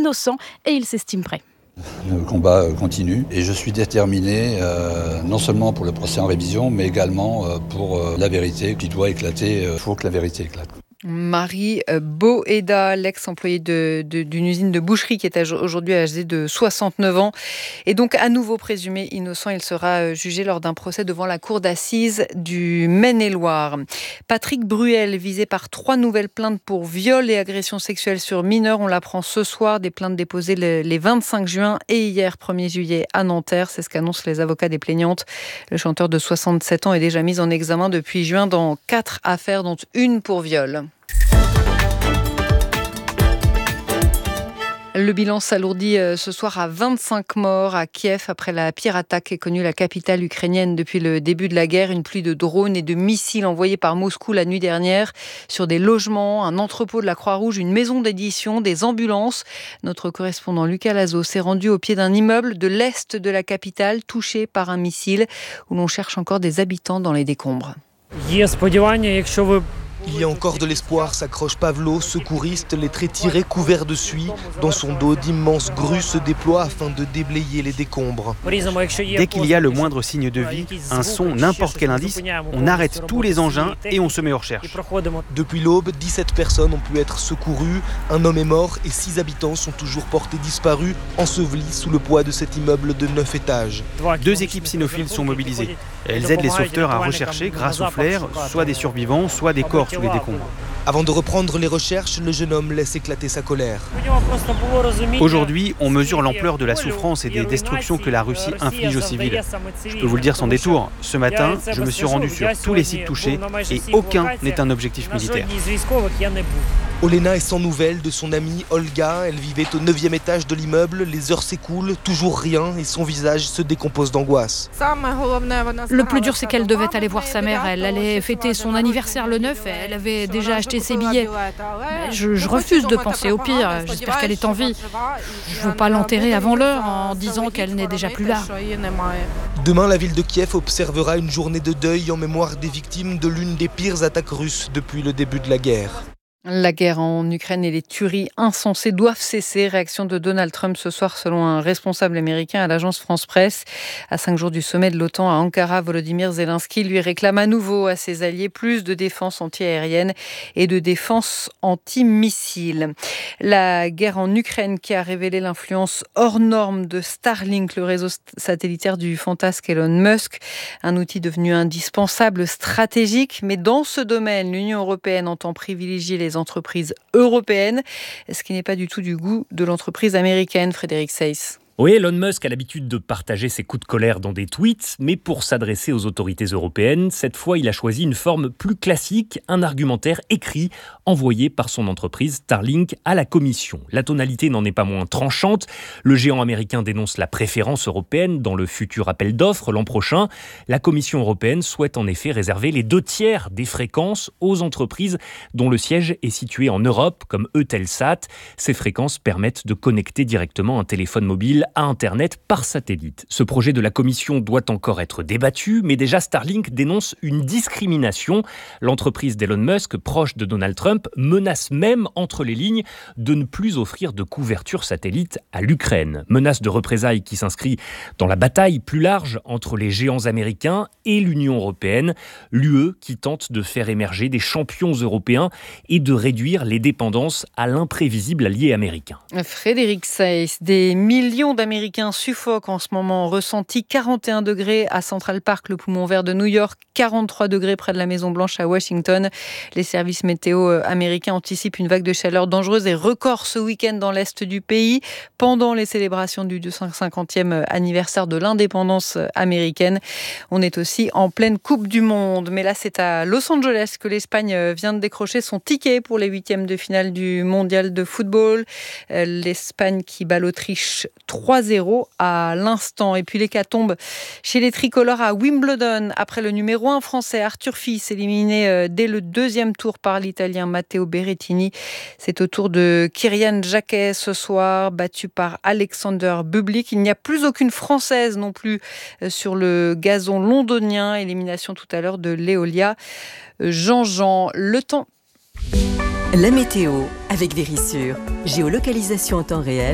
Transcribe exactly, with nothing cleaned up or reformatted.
innocent et il s'estime prêt. Le combat continue et je suis déterminé euh, non seulement pour le procès en révision mais également euh, pour euh, la vérité qui doit éclater. Il euh, faut que la vérité éclate. Marie Boeda, l'ex-employée de, de, d'une usine de boucherie qui est aujourd'hui âgée de soixante-neuf ans. Et donc à nouveau présumé innocent, il sera jugé lors d'un procès devant la cour d'assises du Maine-et-Loire. Patrick Bruel, visé par trois nouvelles plaintes pour viol et agression sexuelle sur mineurs. On l'apprend ce soir, des plaintes déposées les vingt-cinq juin et hier premier juillet à Nanterre. C'est ce qu'annoncent les avocats des plaignantes. Le chanteur de soixante-sept ans est déjà mis en examen depuis juin dans quatre affaires, dont une pour viol. Le bilan s'alourdit ce soir à vingt-cinq morts à Kiev après la pire attaque qu'ait connue la capitale ukrainienne depuis le début de la guerre. Une pluie de drones et de missiles envoyés par Moscou la nuit dernière sur des logements, un entrepôt de la Croix-Rouge, une maison d'édition, des ambulances. Notre correspondant Lucas Lazo s'est rendu au pied d'un immeuble de l'est de la capitale touché par un missile où l'on cherche encore des habitants dans les décombres. Il y a encore de l'espoir, s'accroche Pavlo, secouriste, les traits tirés, couverts de suie. Dans son dos, d'immenses grues se déploient afin de déblayer les décombres. Dès qu'il y a le moindre signe de vie, un son, n'importe quel indice, on arrête tous les engins et on se met aux recherches. Depuis l'aube, dix-sept personnes ont pu être secourues. Un homme est mort et six habitants sont toujours portés disparus, ensevelis sous le poids de cet immeuble de neuf étages. Deux équipes cynophiles sont mobilisées. Elles aident les sauveteurs à rechercher, grâce au flair, soit des survivants, soit des corps sous les décombres. Avant de reprendre les recherches, le jeune homme laisse éclater sa colère. Aujourd'hui, on mesure l'ampleur de la souffrance et des destructions que la Russie inflige aux civils. Je peux vous le dire sans détour, ce matin, je me suis rendu sur tous les sites touchés et aucun n'est un objectif militaire. Olena est sans nouvelles de son amie Olga. Elle vivait au neuvième étage de l'immeuble. Les heures s'écoulent, toujours rien, et son visage se décompose d'angoisse. Le plus dur, c'est qu'elle devait aller voir sa mère. Elle allait fêter son anniversaire le neuf. Elle avait déjà acheté ses billets. Je, je refuse de penser au pire. J'espère qu'elle est en vie. Je ne veux pas l'enterrer avant l'heure en disant qu'elle n'est déjà plus là. Demain, la ville de Kiev observera une journée de deuil en mémoire des victimes de l'une des pires attaques russes depuis le début de la guerre. La guerre en Ukraine et les tueries insensées doivent cesser. Réaction de Donald Trump ce soir selon un responsable américain à l'agence France-Presse. À cinq jours du sommet de l'OTAN à Ankara, Volodymyr Zelensky lui réclame à nouveau à ses alliés plus de défense anti-aérienne et de défense anti-missile. La guerre en Ukraine qui a révélé l'influence hors norme de Starlink, le réseau satellitaire du fantasque Elon Musk. Un outil devenu indispensable, stratégique. Mais dans ce domaine, l'Union européenne entend privilégier les entreprises européennes, ce qui n'est pas du tout du goût de l'entreprise américaine, Frédéric Seyss. Oui, Elon Musk a l'habitude de partager ses coups de colère dans des tweets, mais pour s'adresser aux autorités européennes, cette fois, il a choisi une forme plus classique, un argumentaire écrit, envoyé par son entreprise Starlink à la Commission. La tonalité n'en est pas moins tranchante. Le géant américain dénonce la préférence européenne dans le futur appel d'offres l'an prochain. La Commission européenne souhaite en effet réserver les deux tiers des fréquences aux entreprises dont le siège est situé en Europe, comme Eutelsat. Ces fréquences permettent de connecter directement un téléphone mobile à Internet par satellite. Ce projet de la Commission doit encore être débattu, mais déjà Starlink dénonce une discrimination. L'entreprise d'Elon Musk, proche de Donald Trump, menace même entre les lignes de ne plus offrir de couverture satellite à l'Ukraine. Menace de représailles qui s'inscrit dans la bataille plus large entre les géants américains et l'Union européenne, l'U E qui tente de faire émerger des champions européens et de réduire les dépendances à l'imprévisible allié américain. Frédéric Seyss, des millions d'Américains suffoquent en ce moment. Ressenti quarante et un degrés à Central Park, le poumon vert de New York, quarante-trois degrés près de la Maison-Blanche à Washington. Les services météo américains anticipent une vague de chaleur dangereuse et record ce week-end dans l'est du pays, pendant les célébrations du deux cent cinquantième anniversaire de l'indépendance américaine. On est aussi en pleine Coupe du Monde. Mais là, c'est à Los Angeles que l'Espagne vient de décrocher son ticket pour les huitièmes de finale du mondial de football. L'Espagne qui bat l'Autriche trois zéro à l'instant. Et puis l'hécatombe chez les tricolores à Wimbledon après le numéro un français Arthur Fils éliminé dès le deuxième tour par l'Italien Matteo Berrettini. C'est au tour de Kyrian Jacquet ce soir, battu par Alexander Bublik. Il n'y a plus aucune Française non plus sur le gazon londonien. Élimination tout à l'heure de Léolia Jean-Jean. Le temps. La météo avec Vérissure. Géolocalisation en temps réel